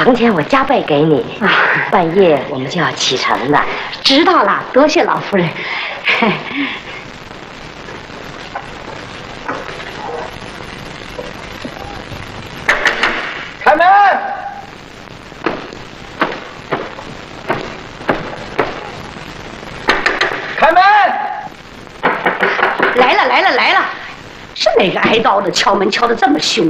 房钱我加倍给你啊！半夜我们就要启程了。 知道了，多谢老夫人。 开门！开门！ 来了！是哪个挨刀的敲门敲得这么凶？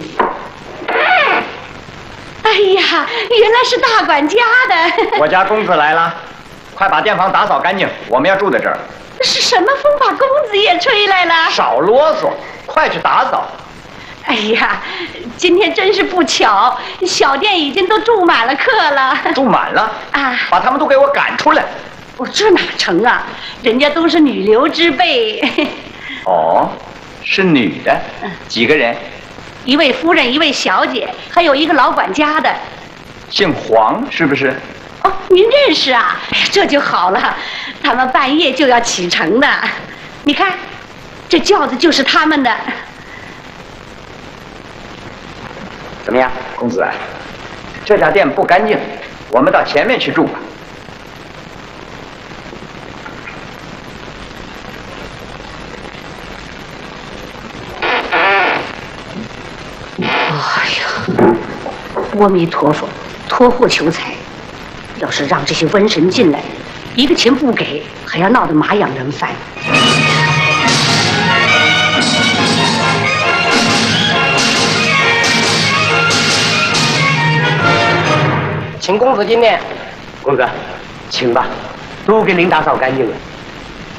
哎呀，原来是大管家的。 我家公子来了，快把店房打扫干净，我们要住在这儿。 是什么风把公子也吹来了？ 少啰嗦，快去打扫。 哎呀，今天真是不巧，小店已经都住满了客了。 住满了啊！ 把他们都给我赶出来。 这哪成啊？人家都是女流之辈。 哦，是女的，几个人？ 一位夫人，一位小姐，还有一个老管家的。 姓黄是不是？ 哦，您认识啊？这就好了，他们半夜就要启程的。你看，这轿子就是他们的。 怎么样，公子？这家店不干净，我们到前面去住吧。 哎呀，阿弥陀佛，托祸求财。要是让这些瘟神进来，一个钱不给，还要闹得马仰人翻。 请公子进殿。公子，请吧，都给您打扫干净了。